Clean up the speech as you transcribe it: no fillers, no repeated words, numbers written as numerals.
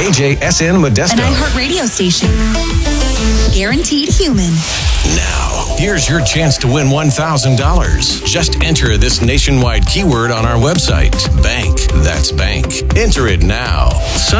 KJSN Modesto. An iHeart radio station. Guaranteed human. Now, here's your chance to win $1,000. Just enter this nationwide keyword on our website. Bank. That's bank. Enter it now.